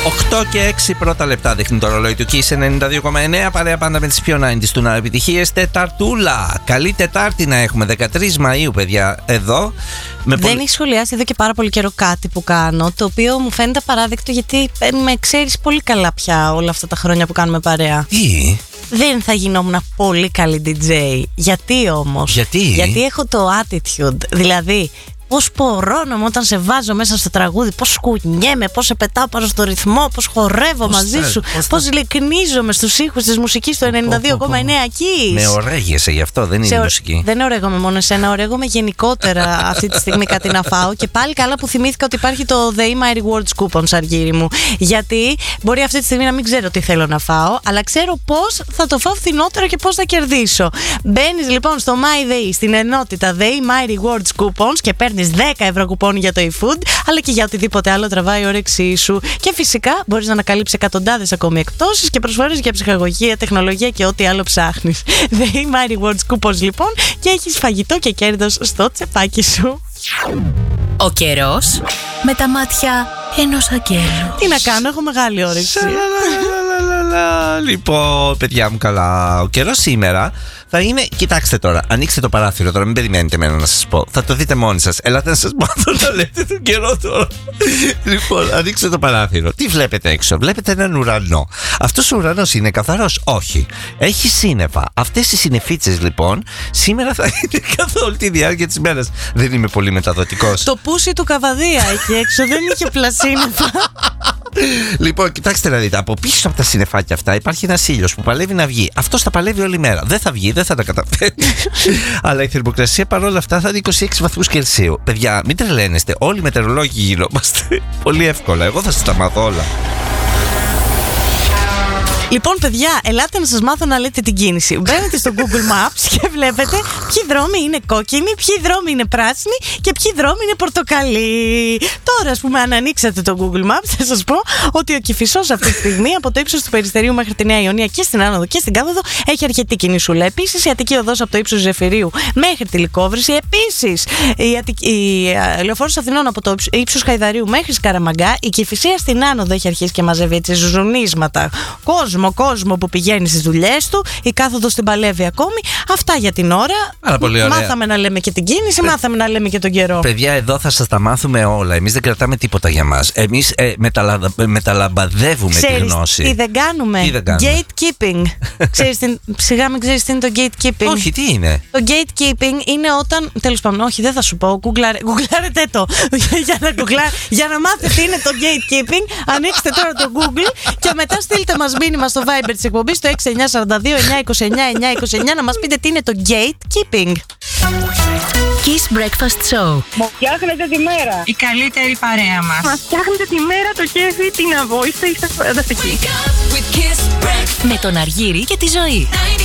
8 και 6 πρώτα λεπτά δείχνει το ρολόι του Kiss 92,9. Παρέα πάντα με τις πιο 90's του να επιτυχίες. Τεταρτούλα. Καλή Τετάρτη να έχουμε. 13 Μαΐου, παιδιά, εδώ. Δεν έχει σχολιάσει εδώ και πάρα πολύ καιρό κάτι που κάνω, το οποίο μου φαίνεται απαράδεκτο, γιατί με ξέρεις πολύ καλά πια όλα αυτά τα χρόνια που κάνουμε παρέα. Τι? Δεν θα γινόμουν πολύ καλή DJ. Γιατί όμως? Γιατί έχω το attitude. Δηλαδή, πώς πορώνομαι όταν σε βάζω μέσα στο τραγούδι, πώς σκουνιέμαι, πώς σε πετάω πάνω στο ρυθμό, πώς χορεύω μαζί σου, πώς λυκνίζομαι στους ήχους της μουσικής του 92,9 εκεί. Με ωραίγεσαι γι' αυτό, δεν είναι η μουσική. Δεν ωραίγομαι μόνο εσένα, ωραίγομαι γενικότερα αυτή τη στιγμή κάτι να φάω. Και πάλι καλά που θυμήθηκα ότι υπάρχει το The My Rewards Coupons, αργύρι μου. Γιατί μπορεί αυτή τη στιγμή να μην ξέρω τι θέλω να φάω, αλλά ξέρω πώς θα το φάω φθηνότερο και πώς θα κερδίσω. Μπαίνεις λοιπόν στο My Day, στην ενότητα The My Rewards Coupons και παίρνεις 10 ευρώ κουπόνι για το eFood, αλλά και για οτιδήποτε άλλο τραβάει η όρεξή σου. Και φυσικά μπορείς να ανακαλύψεις εκατοντάδες ακόμη εκπτώσεις και προσφορές για ψυχαγωγία, τεχνολογία και ό,τι άλλο ψάχνεις. The My Rewards Coupons λοιπόν, και έχεις φαγητό και κέρδος στο τσεπάκι σου. Ο καιρός με τα μάτια ενός αγγέλου. Τι να κάνω, έχω μεγάλη όρεξη. Λοιπόν, παιδιά μου, καλά. Ο καιρός σήμερα θα είναι. Κοιτάξτε τώρα, ανοίξτε το παράθυρο τώρα, μην περιμένετε εμένα να σας πω. Θα το δείτε μόνοι σας. Ελάτε να σας μάθω να λέτε τον καιρό τώρα. Λοιπόν, ανοίξτε το παράθυρο. Τι βλέπετε έξω? Βλέπετε έναν ουρανό. Αυτός ο ουρανός είναι καθαρός? Όχι. Έχει σύννεφα. Αυτές οι συννεφίτσες λοιπόν σήμερα θα είναι καθ' όλη τη διάρκεια της ημέρας. Δεν είμαι πολύ μεταδοτικός. Το πούσι του Καβαδία εκεί έξω δεν είχε πλασίνεφα. Λοιπόν, κοιτάξτε να δείτε. Από πίσω από τα συννεφάκια αυτά υπάρχει ένας ήλιος που παλεύει να βγει. Αυτός θα παλεύει όλη μέρα. Δεν θα βγει, δεν θα τα καταφέρει. Αλλά η θερμοκρασία παρόλα αυτά θα είναι 26 βαθμούς Κελσίου. Παιδιά, μην τρελαίνεστε. Όλοι οι μετεωρολόγοι γινόμαστε πολύ εύκολα. Εγώ θα σας τα μάθω όλα. Λοιπόν, παιδιά, ελάτε να σας μάθω να λέτε την κίνηση. Μπαίνετε στο Google Maps και βλέπετε ποιοι δρόμοι είναι κόκκινοι, ποιοι δρόμοι είναι πράσινοι και ποιοι δρόμοι είναι πορτοκαλί. Τώρα, ας πούμε, αν ανοίξετε το Google Maps, θα σας πω ότι ο Κηφισός αυτή τη στιγμή από το ύψος του Περιστερίου μέχρι τη Νέα Ιωνία και στην άνοδο και στην κάθοδο έχει αρκετή κινησούλα. Επίσης, η Αττική οδός από το ύψος Ζεφυρίου μέχρι τη Λυκόβρηση. Επίσης, η Λεωφόρος Αθηνών από το ύψος Χαϊδαρίου μέχρι Σκαραμαγκά. Η Κηφισία στην άνοδο έχει αρχίσει και μαζεύει έτσι ζουνίσματα. Κόσμο που πηγαίνει στις δουλειές του, η κάθοδος την παλεύει ακόμη. Αυτά για την ώρα. Μάθαμε να λέμε και την κίνηση, μάθαμε να λέμε και τον καιρό. Παιδιά, εδώ θα σας τα μάθουμε όλα. Εμείς δεν κρατάμε τίποτα για μας. Εμείς μεταλαμπαδεύουμε τη γνώση. Τι δεν κάνουμε? Gatekeeping. Σιγά μην ξέρεις τι είναι το gatekeeping. Όχι, τι είναι? Το gatekeeping είναι όταν. Τέλος πάντων, όχι, δεν θα σου πω. Γκουγκλάρετε το. Για να μάθετε τι είναι το gatekeeping, ανοίξτε τώρα το Google και μετά στείλτε μας μήνυμα στο Viber της εκπομπής το 6942-929-929 να μας πείτε τι είναι το gatekeeping. Kiss Breakfast Show. Μου φτιάχνετε τη μέρα. Η καλύτερη παρέα μας. Μας φτιάχνετε τη μέρα, το κέφι, την αβόηστα, είστε φανταστικοί. Με τον Αργύρη και τη Ζωή.